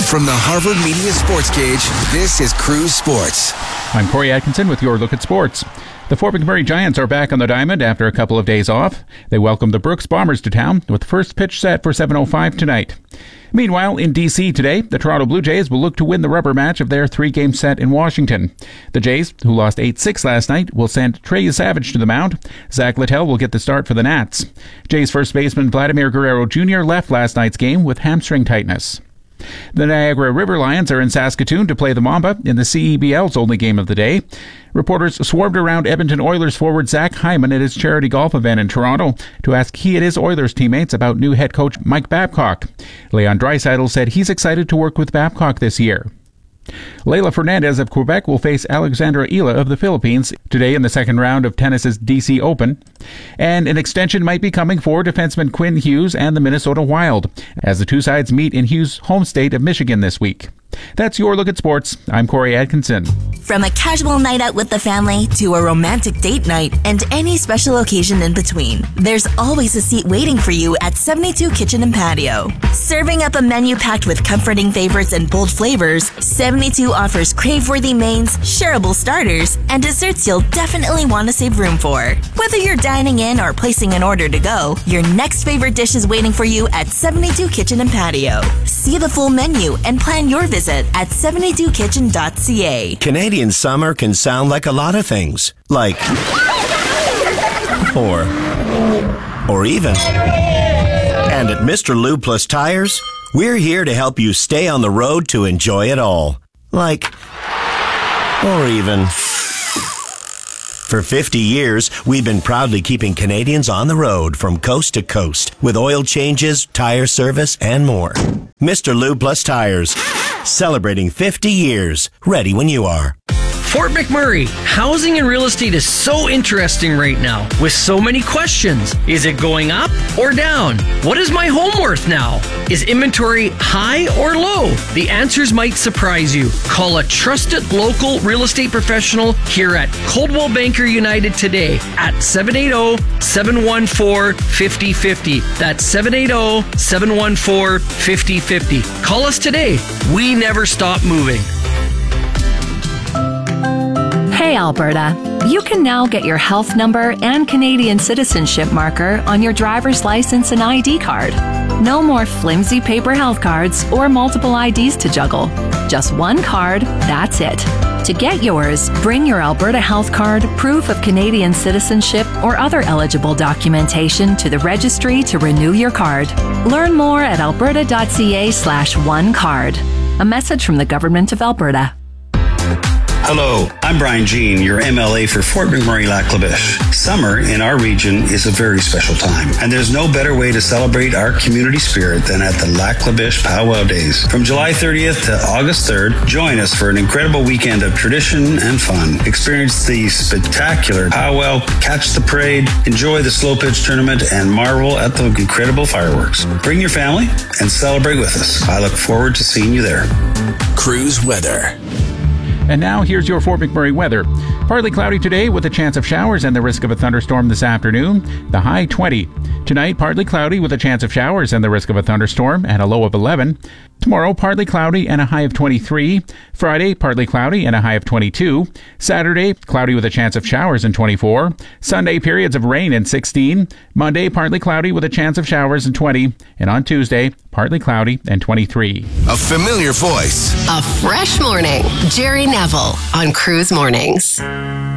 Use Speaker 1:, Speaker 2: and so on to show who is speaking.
Speaker 1: From the Harvard Media Sports Cage, this is Cruise Sports.
Speaker 2: I'm Corey Atkinson with your look at sports. The Fort McMurray Giants are back on the diamond after a couple of days off. They welcome the Brooks Bombers to town with the first pitch set for 7:05 tonight. Meanwhile, in D.C. today, the Toronto Blue Jays will look to win the rubber match of their three-game set in Washington. The Jays, who lost 8-6 last night, will send Trey Savage to the mound. Zach Littell will get the start for the Nats. Jays first baseman Vladimir Guerrero Jr. left last night's game with hamstring tightness. The Niagara River Lions are in Saskatoon to play the Mamba in the CEBL's only game of the day. Reporters swarmed around Edmonton Oilers forward Zach Hyman at his charity golf event in Toronto to ask he and his Oilers teammates about new head coach Mike Babcock. Leon Draisaitl said he's excited to work with Babcock this year. Leylah Fernandez of Quebec will face Alexandra Ila of the Philippines today in the second round of tennis's DC Open. And an extension might be coming for defenseman Quinn Hughes and the Minnesota Wild as the two sides meet in Hughes' home state of Michigan this week. That's your look at sports. I'm Corey Atkinson.
Speaker 3: From a casual night out with the family to a romantic date night and any special occasion in between, there's always a seat waiting for you at 72 Kitchen and Patio. Serving up a menu packed with comforting favorites and bold flavors, 72 offers crave-worthy mains, shareable starters, and desserts you'll definitely want to save room for. Whether you're dining in or placing an order to go, your next favorite dish is waiting for you at 72 Kitchen and Patio. See the full menu and plan your visit at 72kitchen.ca.
Speaker 4: Canadian summer can sound like a lot of things. Like, or even. And at Mr. Lube Plus Tires, we're here to help you stay on the road to enjoy it all. Like, or even. For 50 years, we've been proudly keeping Canadians on the road from coast to coast with oil changes, tire service, and more. Mr. Lube Plus Tires, celebrating 50 years, ready when you are.
Speaker 5: Fort McMurray, housing and real estate is so interesting right now with so many questions. Is it going up or down? What is my home worth now? Is inventory high or low? The answers might surprise you. Call a trusted local real estate professional here at Coldwell Banker United today at 780-714-5050. That's 780-714-5050. Call us today. We never stop moving.
Speaker 6: Hey Alberta, you can now get your health number and Canadian citizenship marker on your driver's license and ID card. No more flimsy paper health cards or multiple IDs to juggle. Just one card, that's it. To get yours, bring your Alberta Health Card, proof of Canadian citizenship, or other eligible documentation to the registry to renew your card. Learn more at alberta.ca/onecard. A message from the Government of Alberta.
Speaker 7: Hello, I'm Brian Jean, your MLA for Fort McMurray-Lac La Biche. Summer in our region is a very special time, and there's no better way to celebrate our community spirit than at the Lac La Biche Powwow Days. From July 30th to August 3rd, join us for an incredible weekend of tradition and fun. Experience the spectacular powwow, catch the parade, enjoy the slow pitch tournament, and marvel at the incredible fireworks. Bring your family and celebrate with us. I look forward to seeing you there.
Speaker 1: Cruise weather.
Speaker 2: And now, here's your Fort McMurray weather. Partly cloudy today with a chance of showers and the risk of a thunderstorm this afternoon. The high 20. Tonight, partly cloudy with a chance of showers and the risk of a thunderstorm and a low of 11. Tomorrow, partly cloudy and a high of 23. Friday, partly cloudy and a high of 22. Saturday, cloudy with a chance of showers and 24. Sunday, periods of rain and 16. Monday, partly cloudy with a chance of showers and 20. And on Tuesday, partly cloudy and 23.
Speaker 1: A familiar voice.
Speaker 8: A fresh morning. Jerry Neville on Cruise Mornings.